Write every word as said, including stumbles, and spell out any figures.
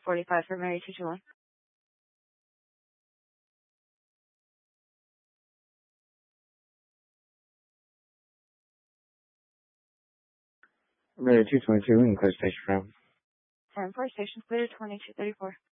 forty-five for Mary two two one. Mary two twenty-two, in clear station room. ten four, station clear twenty-two thirty-four.